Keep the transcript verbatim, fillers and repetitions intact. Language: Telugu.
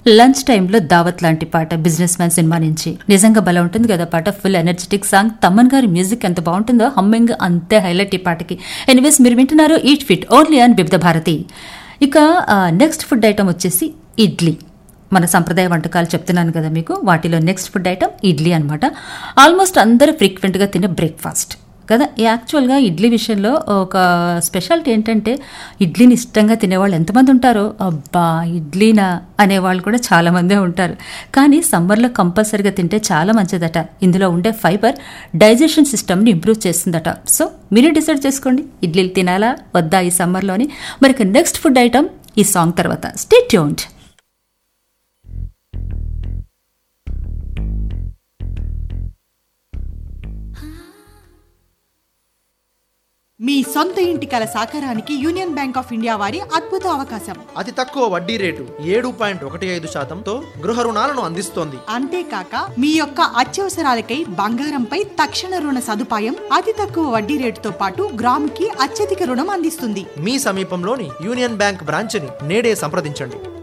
లంచ్ టైంలో దావత్ లాంటి పాట బిజినెస్ మ్యాన్ సినిమా నుంచి. నిజంగా భలే ఉంటుంది కదా పాట. Full energetic song. తమన్ గారి మ్యూజిక్ ఎంత బాగుంటుందో, హమ్మింగ్ అంతే హైలైట్ ఈ పాటకి. ఎనీవేస్ మీరు వింటున్నారు ఈట్ ఫిట్ ఓన్లీ ఆన్ వివిధ భారతి. ఇక నెక్స్ట్ ఫుడ్ ఐటమ్ వచ్చేసి ఇడ్లీ. మన సంప్రదాయ వంటకాలు చెప్తున్నాను కదా మీకు, వాటిలో నెక్స్ట్ ఫుడ్ ఐటమ్ ఇడ్లీ అనమాట. ఆల్మోస్ట్ అందరూ ఫ్రీక్వెంట్గా తినే బ్రేక్ఫాస్ట్ కదా. యాక్చువల్గా ఇడ్లీ విషయంలో ఒక స్పెషాలిటీ ఏంటంటే, ఇడ్లీని ఇష్టంగా తినేవాళ్ళు ఎంతమంది ఉంటారో, అబ్బా ఇడ్లీనా అనేవాళ్ళు కూడా చాలామందే ఉంటారు. కానీ సమ్మర్లో కంపల్సరీగా తింటే చాలా మంచిదట. ఇందులో ఉండే ఫైబర్ డైజెషన్ సిస్టమ్ని ఇంప్రూవ్ చేస్తుందట. సో మీరే డిసైడ్ చేసుకోండి, ఇడ్లీలు తినాలా వద్దా ఈ సమ్మర్లోని. మరి నెక్స్ట్ ఫుడ్ ఐటమ్ ఈ సాంగ్ తర్వాత. Stay tuned. మీ సొంత ఇంటి కల సాకారానికి యూనియన్ బ్యాంక్ ఆఫ్ ఇండియా వారి అద్భుత అవకాశం. అతి తక్కువ వడ్డీ రేటు ఏడు పాయింట్ ఒకటి ఐదు శాతంతో గృహ రుణాలను అందిస్తోంది. అంతేకాక మీ యొక్క అత్యవసరాలకై బంగారంపై తక్షణ రుణ సదుపాయం, అతి తక్కువ వడ్డీ రేటుతో పాటు గ్రాముకి అత్యధిక రుణం అందిస్తుంది. మీ సమీపంలోని యూనియన్ బ్యాంక్ బ్రాంచ్ ని నేడే సంప్రదించండి.